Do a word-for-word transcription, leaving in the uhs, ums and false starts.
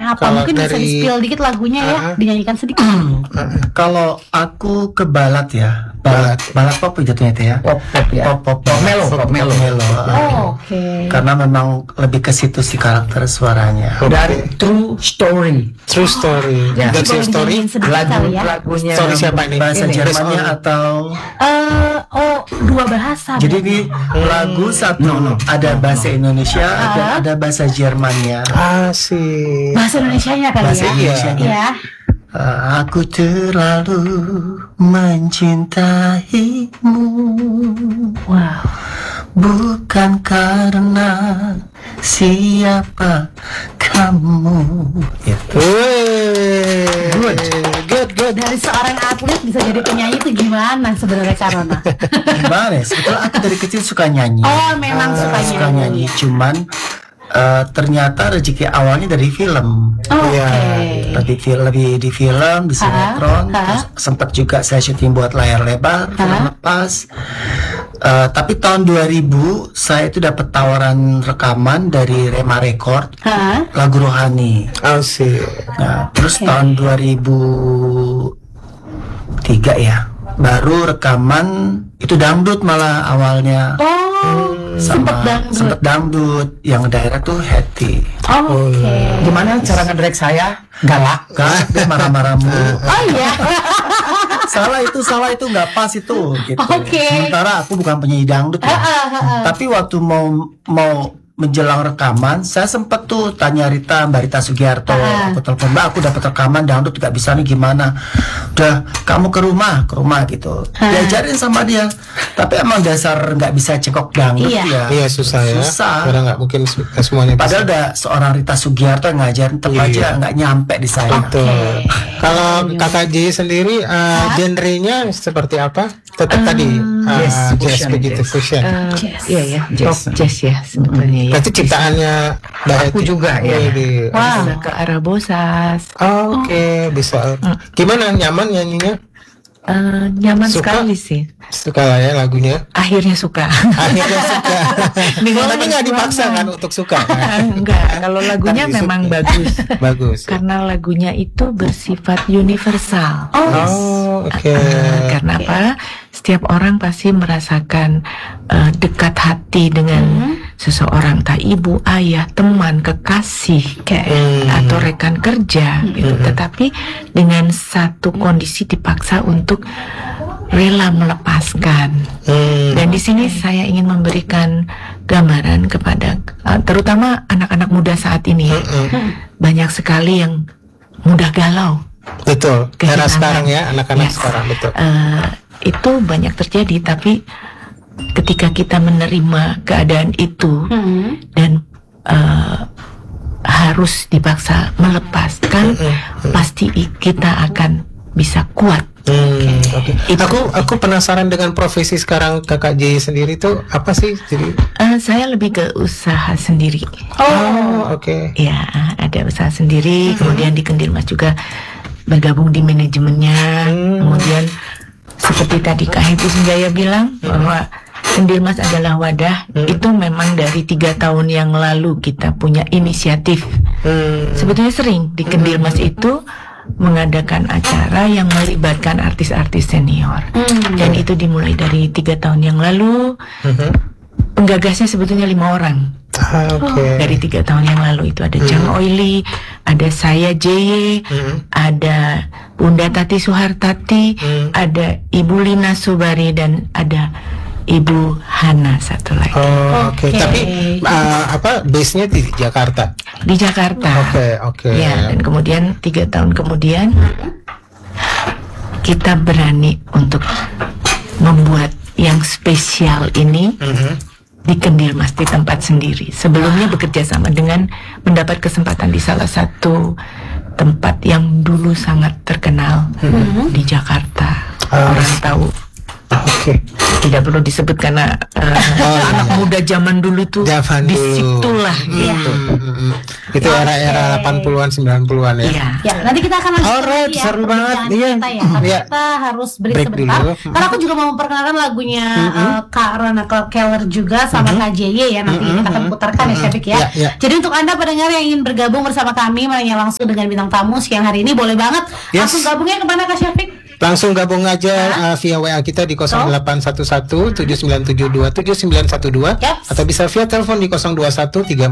apa? Kalau Mungkin bisa dari- di-spill dikit lagunya ya, Ah. dinyanyikan sedikit. Kalau aku ke balat ya, balat, balat pop jatuhnya itu ya. Pop pop ya. Pop pop Pop melo, pop melo. Oh, oke. Karena memang lebih ke situ sih karakter suaranya. Dari True Story. True Story. Ya. That's your Boleh story. dinyanyiin sedikit Lagu kali ya. lagunya. Story siapa ini? Bahasa Ini, Jermannya based on- atau Eh, oh, dua bahasa. jadi berarti. ini lagu satu ada bahasa Indonesia dan Ah. ada bahasa Jermannya. Asik. bahasa Indonesianya kali Bahasa ya. Indonesianya. Iya. Aku terlalu mencintaimu, Wow. bukan karena siapa kamu. Itu. Wih. Good. Good, good. Dari seorang atlet bisa jadi penyanyi itu gimana sebenarnya Karona? Gimana ya? Sebetulnya aku dari kecil suka nyanyi. Oh, memang Ah, suka suka nyanyi. nyanyi. Cuman eh, ternyata rezeki awalnya dari film. Oh, oke. Iya. Lebih, fil- lebih di film, di sinetron, ah. terus sempat juga saya syuting buat layar lebar, film Ah. lepas. Eh, tapi tahun dua ribu saya itu dapat tawaran rekaman dari Rema Record, Hah? lagu Rohani. Asik. Nah, terus Oke. tahun dua ribu tiga ya, baru rekaman itu dangdut malah awalnya. Oh, sempet dangdut. sempet dangdut yang daerah tuh Hetty. Oh, oke. Gimana cara ngedirect saya? Galak. Kan dia marah-marah mulu. Oh iya. Salah itu, salah itu nggak pas itu gitu. Oke. Sementara aku bukan penyanyi dangdut ya. Ah, ah, ah, ah. Tapi waktu mau mau menjelang rekaman, saya sempet tuh tanya Rita, Mbak Rita Sugiarto, Ah. aku telepon, Mbak, aku dapat rekaman dangdut nggak bisa nih gimana? Udah, kamu ke rumah, ke rumah gitu. Ah. Diajarin sama dia. Tapi emang dasar nggak bisa cekok dangdut Iya. ya. Iya susah ya. Susah. Karena nggak mungkin su- semuanya bisa. Padahal ada seorang Rita Sugiarto yang ngajarin, tetap Iya. aja nggak nyampe di saya. Betul. Oke. Kalau Kakak J sendiri, uh, genrenya seperti apa? Tetap tadi uh, jazz, jazz fusion, begitu jazz. fusion. Eh, Jazz. Iya ya, Jazz. pop jazz ya sebetulnya ya. Berarti ciptaannya Mbak Aku Hetty. juga, ya. Widih. Wow. Bisa ke arah bosas. Oke, bisa. Gimana, nyaman nyanyinya? Eh, nyaman Suka? sekali sih. Suka lah ya lagunya. Akhirnya suka. Akhirnya suka. Dengan Tapi nggak lagu dipaksa lama. kan untuk suka. Kan? Enggak, kalau lagunya Tapi memang suka. bagus. Bagus. Karena lagunya itu bersifat universal. Oh, oke. Eh, karena apa? Setiap orang pasti merasakan eh, dekat hati dengan seseorang, entah ibu, ayah, teman, kekasih, Hmm. atau rekan kerja, gitu. Tetapi dengan satu kondisi dipaksa untuk rela melepaskan. Hmm. Dan di sini saya ingin memberikan gambaran kepada eh, terutama anak-anak muda saat ini, ya. Banyak sekali yang mudah galau. Betul. Era Kehilangan. sekarang ya, anak-anak Yes. sekarang betul. Eh, itu banyak terjadi, tapi ketika kita menerima keadaan itu Hmm. dan eh, harus dipaksa melepaskan, pasti i- kita akan bisa kuat. Hmm, oke. Itu- Aku aku penasaran dengan profesi sekarang Kakak J sendiri tuh apa sih? Jadi Eh, saya lebih ke usaha sendiri. oh, oke. Ya, ada usaha sendiri. Kemudian di Kendirmas juga bergabung di manajemennya. Kemudian seperti tadi Kak Hetty Sunjaya bilang bahwa Kendirmas adalah wadah. Itu memang dari tiga tahun yang lalu kita punya inisiatif. Hmm. Sebetulnya sering di Kendirmas itu mengadakan acara yang melibatkan artis-artis senior. Dan itu dimulai dari tiga tahun yang lalu. Mhm. Penggagasnya sebetulnya lima orang. Ah, oke. Dari tiga tahun yang lalu itu ada Jang Oili, ada saya J Y, ada Bunda Tati Suhartati, ada Ibu Lina Subari, dan ada Ibu Hana satu lagi Oh, oke. Oke. Tapi uh, apa base-nya di Jakarta? di Jakarta. Oke, oke. Ya, dan kemudian tiga tahun kemudian kita berani untuk membuat yang spesial ini di Kendirmas, di tempat sendiri. Sebelumnya bekerja sama dengan mendapat kesempatan di salah satu tempat yang dulu sangat terkenal di Jakarta. Ah. Orang tahu Oke. Tidak perlu disebut karena uh, Oh, anak iya. muda zaman dulu tuh Zaman dulu. disitulah gitu. Hmm, itu era-era delapan puluhan sembilan puluhan ya. Iya. Ya, nanti kita akan lanjut Alright, lagi ya, seru banget. perbincangan Iya. kita ya. Tapi Iya. kita harus break, Break sebentar. dulu. Karena aku juga mau memperkenalkan lagunya uh, Kak Rona Keller juga sama Kak J Y ya. Nanti kita akan putarkan ya, Syafiq ya. Iya, iya. Jadi untuk Anda pendengar yang ingin bergabung bersama kami, menanya langsung dengan bintang tamu siang hari ini, boleh banget. Yes. Langsung gabungnya kemana Kak Syafiq? Langsung gabung aja uh, via W A kita di nol delapan satu satu tujuh sembilan tujuh dua tujuh sembilan satu dua Yaps. atau bisa via telepon di nol dua satu tiga